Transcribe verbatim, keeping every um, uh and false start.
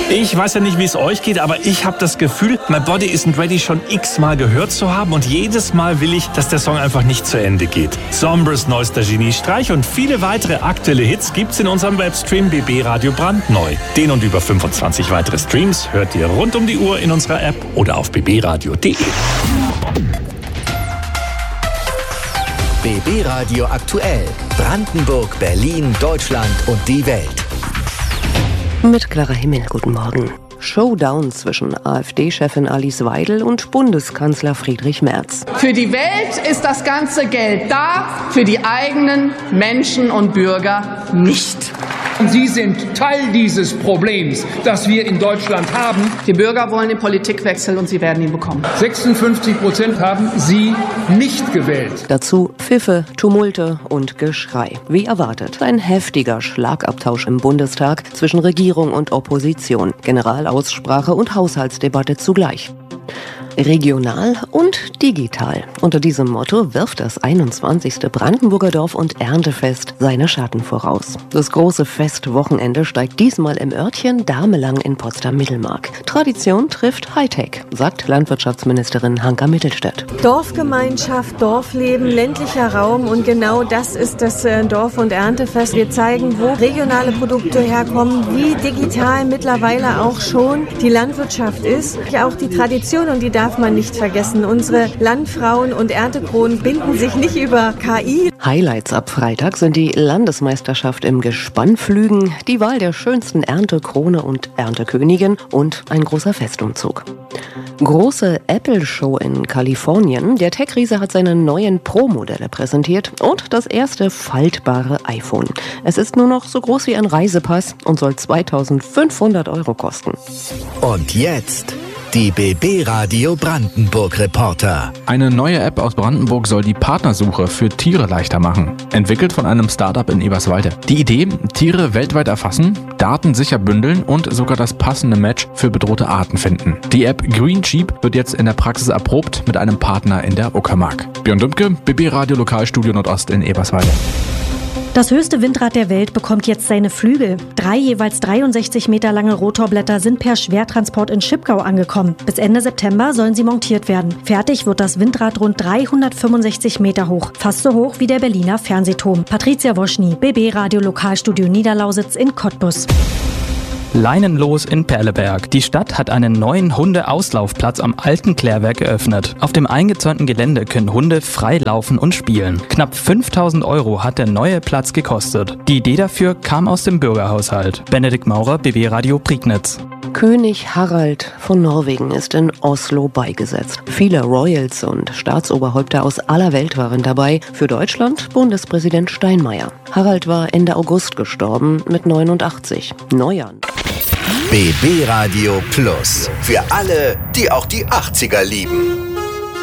Ich weiß ja nicht, wie es euch geht, aber ich habe das Gefühl, My Body Isn't Ready schon x-mal gehört zu haben und jedes Mal will ich, dass der Song einfach nicht zu Ende geht. Sombres neuester Geniestreich und viele weitere aktuelle Hits gibt's in unserem Webstream B B Radio brandneu. Den und über fünfundzwanzig weitere Streams hört ihr rund um die Uhr in unserer App oder auf b b radio punkt d e. B B Radio aktuell. Brandenburg, Berlin, Deutschland und die Welt. Mit Clara Himmel, guten Morgen. Showdown zwischen AfD-Chefin Alice Weidel und Bundeskanzler Friedrich Merz. Für die Welt ist das ganze Geld da, für die eigenen Menschen und Bürger nicht. Sie sind Teil dieses Problems, das wir in Deutschland haben. Die Bürger wollen den Politikwechsel und sie werden ihn bekommen. sechsundfünfzig Prozent haben Sie nicht gewählt. Dazu Pfiffe, Tumulte und Geschrei. Wie erwartet, ein heftiger Schlagabtausch im Bundestag zwischen Regierung und Opposition. Generalaussprache und Haushaltsdebatte zugleich. Regional und digital. Unter diesem Motto wirft das einundzwanzigste Brandenburger Dorf- und Erntefest seine Schatten voraus. Das große Festwochenende steigt diesmal im Örtchen Damelang in Potsdam-Mittelmark. Tradition trifft Hightech, sagt Landwirtschaftsministerin Hanka Mittelstädt. Dorfgemeinschaft, Dorfleben, ländlicher Raum und genau das ist das Dorf- und Erntefest. Wir zeigen, wo regionale Produkte herkommen, wie digital mittlerweile auch schon die Landwirtschaft ist. Ja, auch die Tradition, und die darf man nicht vergessen. Unsere Landfrauen und Erntekronen binden sich nicht über K I. Highlights ab Freitag sind die Landesmeisterschaft im Gespannflügen, die Wahl der schönsten Erntekrone und Erntekönigin und ein großer Festumzug. Große Apple-Show in Kalifornien. Der Tech-Riese hat seine neuen Pro-Modelle präsentiert und das erste faltbare iPhone. Es ist nur noch so groß wie ein Reisepass und soll zweitausendfünfhundert Euro kosten. Und jetzt die B B Radio Brandenburg Reporter. Eine neue App aus Brandenburg soll die Partnersuche für Tiere leichter machen. Entwickelt von einem Startup in Eberswalde. Die Idee: Tiere weltweit erfassen, Daten sicher bündeln und sogar das passende Match für bedrohte Arten finden. Die App Green Sheep wird jetzt in der Praxis erprobt mit einem Partner in der Uckermark. Björn Dümke, B B Radio Lokalstudio Nordost in Eberswalde. Das höchste Windrad der Welt bekommt jetzt seine Flügel. Drei jeweils dreiundsechzig Meter lange Rotorblätter sind per Schwertransport in Schipgau angekommen. Bis Ende September sollen sie montiert werden. Fertig wird das Windrad rund dreihundertfünfundsechzig Meter hoch. Fast so hoch wie der Berliner Fernsehturm. Patricia Woschny, B B Radio Lokalstudio Niederlausitz in Cottbus. Leinenlos in Perleberg. Die Stadt hat einen neuen Hundeauslaufplatz am alten Klärwerk eröffnet. Auf dem eingezäunten Gelände können Hunde frei laufen und spielen. Knapp fünftausend Euro hat der neue Platz gekostet. Die Idee dafür kam aus dem Bürgerhaushalt. Benedikt Maurer, B B Radio Prignitz. König Harald von Norwegen ist in Oslo beigesetzt. Viele Royals und Staatsoberhäupter aus aller Welt waren dabei. Für Deutschland Bundespräsident Steinmeier. Harald war Ende August gestorben mit neunundachtzig. Neujahr. B B Radio Plus. Für alle, die auch die achtziger lieben.